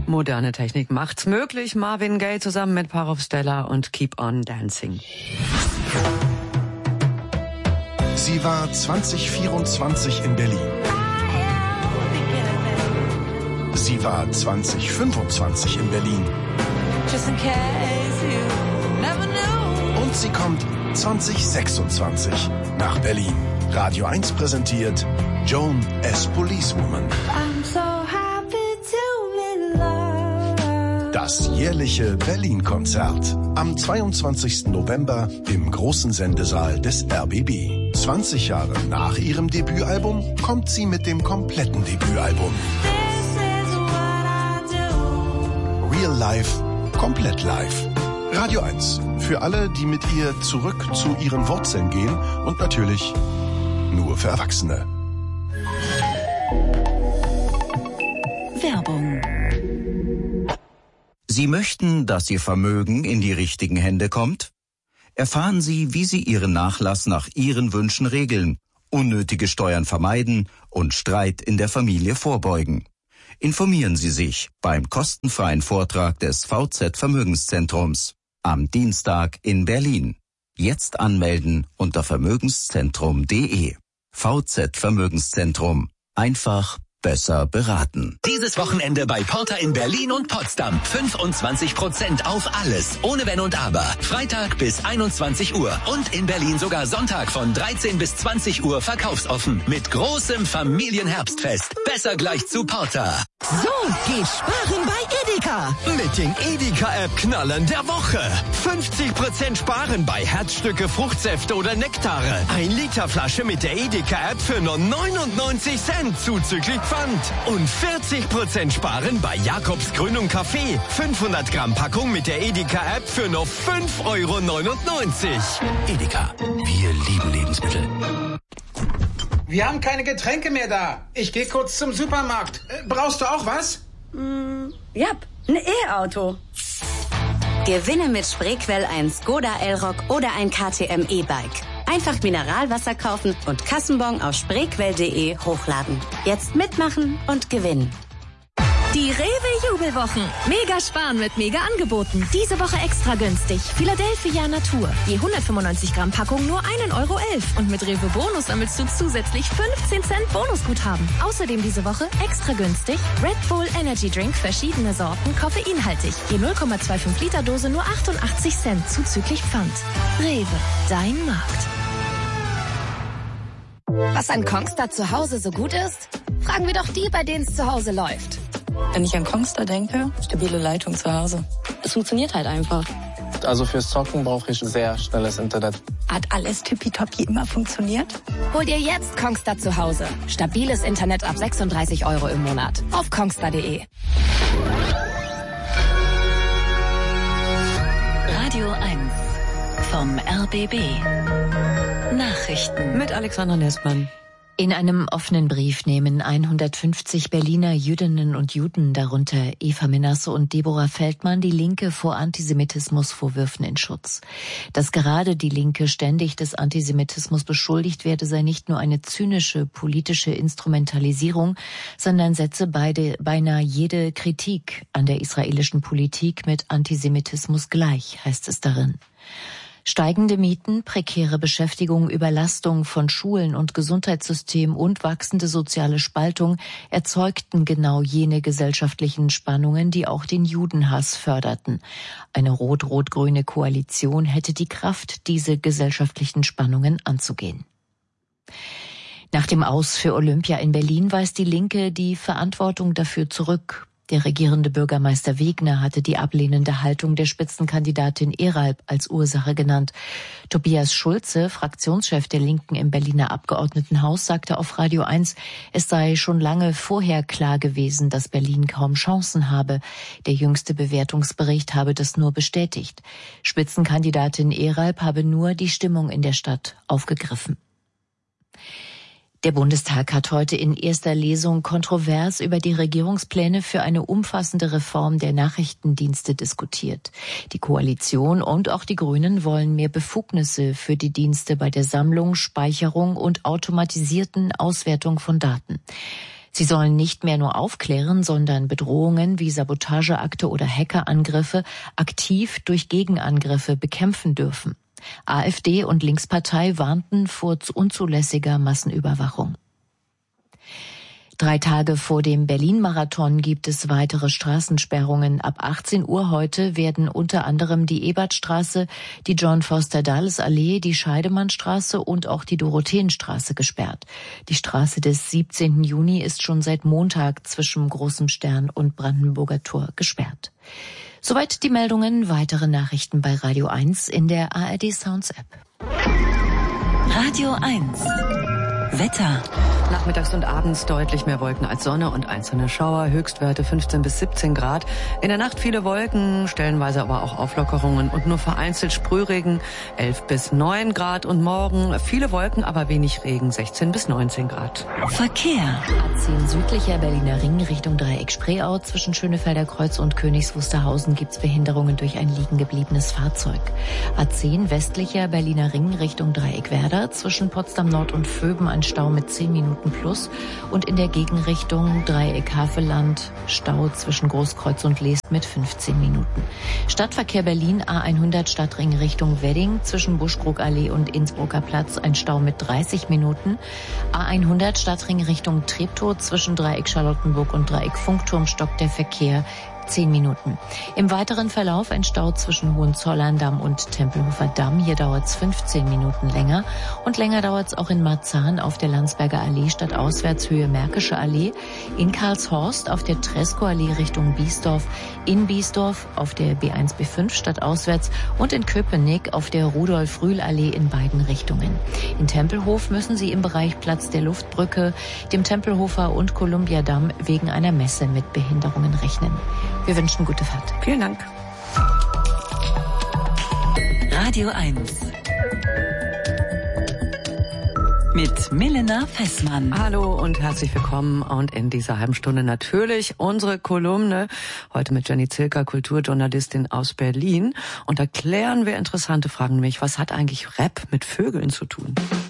Moderne Technik macht's möglich. Marvin Gaye zusammen mit Power of Stella und Keep on Dancing. Sie war 2024 in Berlin. Sie war 2025 in Berlin. Und sie kommt 2026 nach Berlin. Radio 1 präsentiert Joan as Policewoman. Das jährliche Berlin-Konzert. Am 22. November im großen Sendesaal des RBB. 20 Jahre nach ihrem Debütalbum kommt sie mit dem kompletten Debütalbum. Real Life, komplett live. Radio 1. Für alle, die mit ihr zurück zu ihren Wurzeln gehen und natürlich nur für Erwachsene. Werbung. Sie möchten, dass Ihr Vermögen in die richtigen Hände kommt? Erfahren Sie, wie Sie Ihren Nachlass nach Ihren Wünschen regeln, unnötige Steuern vermeiden und Streit in der Familie vorbeugen. Informieren Sie sich beim kostenfreien Vortrag des VZ Vermögenszentrums am Dienstag in Berlin. Jetzt anmelden unter vermögenszentrum.de. VZ Vermögenszentrum. Einfach besser beraten. Dieses Wochenende bei Porter in Berlin und Potsdam. 25% auf alles. Ohne Wenn und Aber. Freitag bis 21 Uhr. Und in Berlin sogar Sonntag von 13 bis 20 Uhr verkaufsoffen. Mit großem Familienherbstfest. Besser gleich zu Porter. So geht sparen bei Edeka. Mit den Edeka-App-Knallern der Woche. 50% sparen bei Herzstücke, Fruchtsäfte oder Nektare. 1 Liter Flasche mit der Edeka-App für nur 99 Cent zuzüglich Pfand. Und 40% sparen bei Jakobs Grün und Kaffee. 500 Gramm Packung mit der Edeka-App für nur 5,99 €. Edeka. Wir lieben Lebensmittel. Wir haben keine Getränke mehr da. Ich gehe kurz zum Supermarkt. Brauchst du auch was? Ja, ein E-Auto. Gewinne mit Spreequell ein Skoda Elroq oder ein KTM E-Bike. Einfach Mineralwasser kaufen und Kassenbon auf spreequell.de hochladen. Jetzt mitmachen und gewinnen. Die Rewe-Jubelwochen. Mega sparen mit Mega-Angeboten. Diese Woche extra günstig. Philadelphia Natur. Je 195 Gramm Packung nur 1,11 € Und mit Rewe Bonus sammelst du zusätzlich 15 Cent Bonusguthaben. Außerdem diese Woche extra günstig Red Bull Energy Drink, verschiedene Sorten, koffeinhaltig. Je 0,25 Liter Dose nur 88 Cent zuzüglich Pfand. Rewe, dein Markt. Was an Kongstar zu Hause so gut ist? Fragen wir doch die, bei denen es zu Hause läuft. Wenn ich an Kongstar denke, stabile Leitung zu Hause. Es funktioniert halt einfach. Also fürs Zocken brauche ich sehr schnelles Internet. Hat alles tippitoppi immer funktioniert? Hol dir jetzt Kongstar zu Hause. Stabiles Internet ab 36 € im Monat. Auf kongstar.de. Radio 1 vom RBB. Nachrichten mit Alexandra Nessmann. In einem offenen Brief nehmen 150 Berliner Jüdinnen und Juden, darunter Eva Menasse und Deborah Feldmann, die Linke vor Antisemitismusvorwürfen in Schutz. Dass gerade die Linke ständig des Antisemitismus beschuldigt werde, sei nicht nur eine zynische politische Instrumentalisierung, sondern setze beinahe jede Kritik an der israelischen Politik mit Antisemitismus gleich, heißt es darin. Steigende Mieten, prekäre Beschäftigung, Überlastung von Schulen und Gesundheitssystem und wachsende soziale Spaltung erzeugten genau jene gesellschaftlichen Spannungen, die auch den Judenhass förderten. Eine rot-rot-grüne Koalition hätte die Kraft, diese gesellschaftlichen Spannungen anzugehen. Nach dem Aus für Olympia in Berlin weist die Linke die Verantwortung dafür zurück. Der regierende Bürgermeister Wegner hatte die ablehnende Haltung der Spitzenkandidatin Eralb als Ursache genannt. Tobias Schulze, Fraktionschef der Linken im Berliner Abgeordnetenhaus, sagte auf Radio 1, es sei schon lange vorher klar gewesen, dass Berlin kaum Chancen habe. Der jüngste Bewertungsbericht habe das nur bestätigt. Spitzenkandidatin Eralb habe nur die Stimmung in der Stadt aufgegriffen. Der Bundestag hat heute in erster Lesung kontrovers über die Regierungspläne für eine umfassende Reform der Nachrichtendienste diskutiert. Die Koalition und auch die Grünen wollen mehr Befugnisse für die Dienste bei der Sammlung, Speicherung und automatisierten Auswertung von Daten. Sie sollen nicht mehr nur aufklären, sondern Bedrohungen wie Sabotageakte oder Hackerangriffe aktiv durch Gegenangriffe bekämpfen dürfen. AfD und Linkspartei warnten vor unzulässiger Massenüberwachung. 3 Tage vor dem Berlin-Marathon gibt es weitere Straßensperrungen. Ab 18 Uhr heute werden unter anderem die Ebertstraße, die John-Foster-Dulles-Allee, die Scheidemannstraße und auch die Dorotheenstraße gesperrt. Die Straße des 17. Juni ist schon seit Montag zwischen Großem Stern und Brandenburger Tor gesperrt. Soweit die Meldungen. Weitere Nachrichten bei Radio 1 in der ARD Sounds App. Radio 1 Wetter. Nachmittags und abends deutlich mehr Wolken als Sonne und einzelne Schauer. Höchstwerte 15 bis 17 Grad. In der Nacht viele Wolken, stellenweise aber auch Auflockerungen und nur vereinzelt Sprühregen. 11 bis 9 Grad. Und morgen viele Wolken, aber wenig Regen. 16 bis 19 Grad. Verkehr. A10 südlicher Berliner Ring Richtung Dreieck Spreeau. Zwischen Schönefelder Kreuz und Königs Wusterhausen gibt's Behinderungen durch ein liegen gebliebenes Fahrzeug. A10 westlicher Berliner Ring Richtung Dreieck Werder. Zwischen Potsdam Nord und Vöben ein Stau mit 10 Minuten plus und in der Gegenrichtung Dreieck Havelland Stau zwischen Großkreuz und Leest mit 15 Minuten. Stadtverkehr Berlin A100 Stadtring Richtung Wedding zwischen Buschkrugallee und Innsbrucker Platz ein Stau mit 30 Minuten. A100 Stadtring Richtung Treptow zwischen Dreieck Charlottenburg und Dreieck Funkturm stockt der Verkehr 10 Minuten. Im weiteren Verlauf ein Stau zwischen Hohenzollern-Damm und Tempelhofer Damm. Hier dauert es 15 Minuten länger. Und länger dauert es auch in Marzahn auf der Landsberger Allee stadtauswärts Höhe Märkische Allee, in Karlshorst auf der Treskow-Allee Richtung Biesdorf, in Biesdorf auf der B1-B5 stadtauswärts und in Köpenick auf der Rudolf-Rühl-Allee in beiden Richtungen. In Tempelhof müssen Sie im Bereich Platz der Luftbrücke, dem Tempelhofer und Kolumbiadamm wegen einer Messe mit Behinderungen rechnen. Wir wünschen gute Fahrt. Vielen Dank. Radio 1 mit Milena Fessmann. Hallo und herzlich willkommen. Und in dieser halben Stunde natürlich unsere Kolumne. Heute mit Jenny Zilker, Kulturjournalistin aus Berlin. Und da klären wir interessante Fragen, nämlich was hat eigentlich Rap mit Vögeln zu tun?